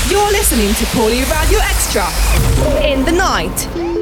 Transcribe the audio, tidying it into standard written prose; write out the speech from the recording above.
You're listening to Paulie Radio Extra in the night.